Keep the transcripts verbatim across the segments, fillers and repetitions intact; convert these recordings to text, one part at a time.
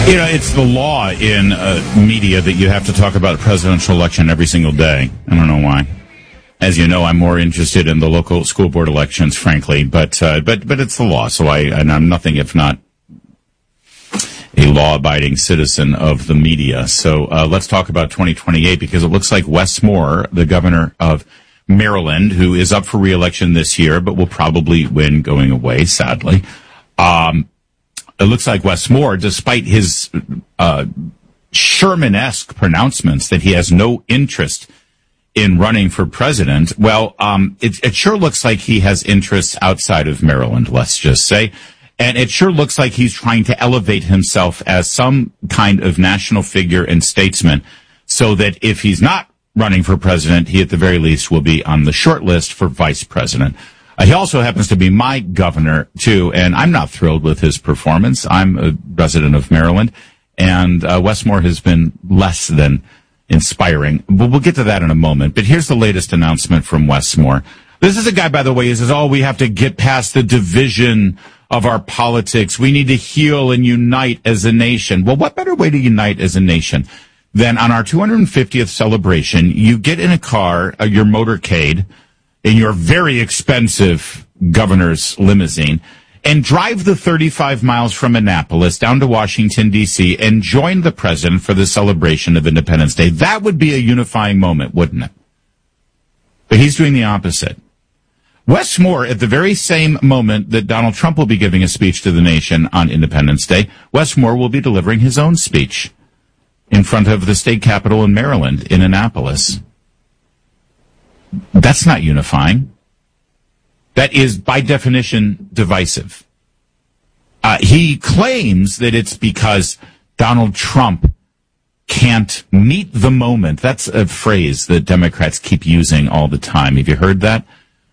You know, it's the law in uh, media that you have to talk about a presidential election every single day. I don't know why. As you know, I'm more interested in the local school board elections, frankly, but uh, but but it's the law. So I and I'm nothing if not a law-abiding citizen of the media. So uh, let's talk about twenty twenty-eight, because it looks like Wes Moore, the governor of Maryland, who is up for re-election this year, but will probably win going away, sadly. Um, it looks like Wes Moore, despite his uh, Sherman-esque pronouncements that he has no interest in running for president, well, um, it, it sure looks like he has interests outside of Maryland, let's just say. And it sure looks like he's trying to elevate himself as some kind of national figure and statesman, so that if he's not running for president, he at the very least will be on the short list for vice president. Uh, he also happens to be my governor, too, and I'm not thrilled with his performance. I'm a resident of Maryland, and uh, Wes Moore has been less than inspiring. But we'll get to that in a moment. But here's the latest announcement from Wes Moore. This is a guy, by the way, who says, oh, we have to get past the division of our politics. We need to heal and unite as a nation. Well, what better way to unite as a nation than on our two hundred fiftieth celebration, you get in a car, uh, your motorcade, in your very expensive governor's limousine, and drive the thirty-five miles from Annapolis down to Washington, D C, and join the president for the celebration of Independence Day. That would be a unifying moment, wouldn't it? But he's doing the opposite. Wes Moore, at the very same moment that Donald Trump will be giving a speech to the nation on Independence Day, Wes Moore will be delivering his own speech in front of the state capitol in Maryland, in Annapolis. That's not unifying. That is, by definition, divisive. Uh, he claims that it's because Donald Trump can't meet the moment. That's a phrase that Democrats keep using all the time. Have you heard that?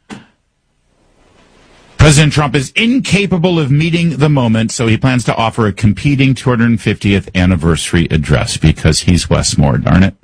President Trump is incapable of meeting the moment, so he plans to offer a competing two hundred fiftieth anniversary address because he's Wes Moore, darn it.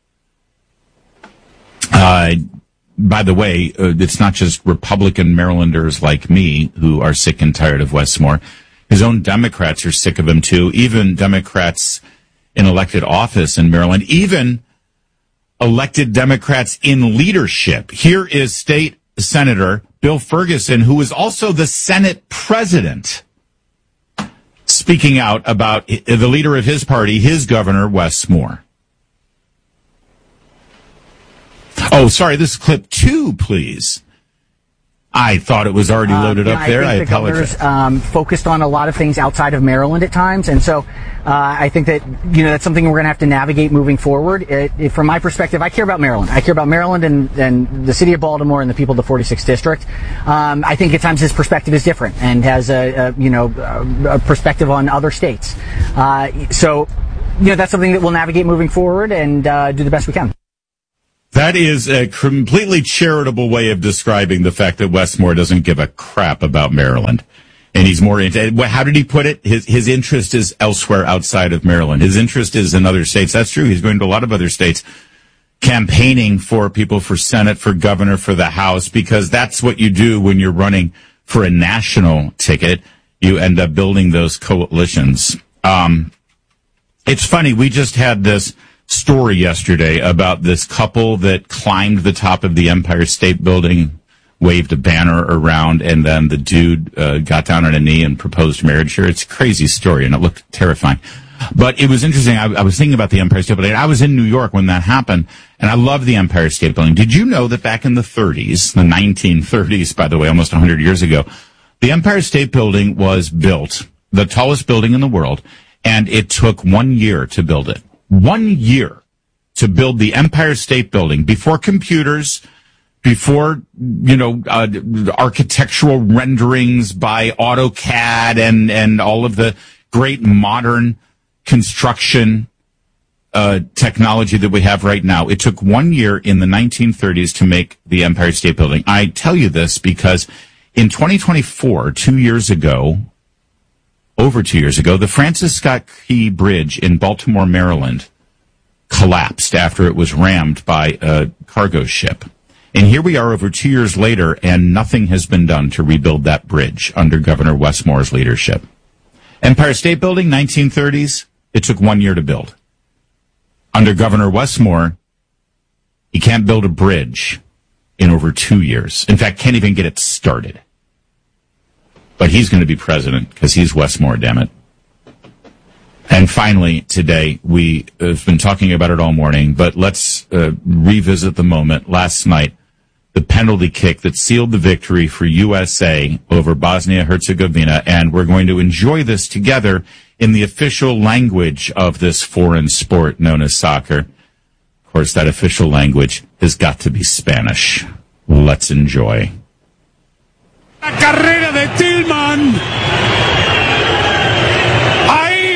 Uh, by the way, uh, it's not just Republican Marylanders like me who are sick and tired of Wes Moore. His own Democrats are sick of him, too. Even Democrats in elected office in Maryland, even elected Democrats in leadership. Here is State Senator Bill Ferguson, who is also the Senate president, speaking out about the leader of his party, his governor, Wes Moore. Oh, sorry, this is clip two, please. I thought it was already loaded um, yeah, up there. I, I think I apologize. The governor's um, focused on a lot of things outside of Maryland at times, and so uh, I think that you know that's something we're going to have to navigate moving forward. It, it, from my perspective, I care about Maryland. I care about Maryland and, and the city of Baltimore and the people of the forty-sixth district. Um, I think at times his perspective is different and has a, a you know a perspective on other states. Uh, so you know that's something that we'll navigate moving forward and uh, do the best we can. That is a completely charitable way of describing the fact that Wes Moore doesn't give a crap about Maryland. And he's more into, how did he put it? His, his interest is elsewhere outside of Maryland. His interest is in other states. That's true. He's going to a lot of other states campaigning for people for Senate, for governor, for the House, because that's what you do when you're running for a national ticket. You end up building those coalitions. Um, it's funny. We just had this story yesterday about this couple that climbed the top of the Empire State Building, waved a banner around, and then the dude uh, got down on a knee and proposed marriage here. It's a crazy story, and it looked terrifying. But it was interesting. I, I was thinking about the Empire State Building. I was in New York when that happened, and I love the Empire State Building. Did you know that back in the thirties, the nineteen thirties, by the way, almost one hundred years ago, the Empire State Building was built, the tallest building in the world, and it took one year to build it. One year to build the Empire State Building before computers, before, you know, uh, architectural renderings by AutoCAD and, and all of the great modern construction uh, technology that we have right now. It took one year in the nineteen thirties to make the Empire State Building. I tell you this because in twenty twenty-four, two years ago, over two years ago, the Francis Scott Key Bridge in Baltimore, Maryland, collapsed after it was rammed by a cargo ship. And here we are over two years later, and nothing has been done to rebuild that bridge under Governor Wes Moore's leadership. Empire State Building, nineteen thirties, It took one year to build. Under Governor Westmore, he can't build a bridge in over two years. In fact, can't even get it started. But he's going to be president because he's Westmore, damn it. And finally, today, we have been talking about it all morning, but let's uh, revisit the moment last night, the penalty kick that sealed the victory for U S A over Bosnia-Herzegovina, and we're going to enjoy this together in the official language of this foreign sport known as soccer. Of course, that official language has got to be Spanish. Let's enjoy. La carrera de Tillman.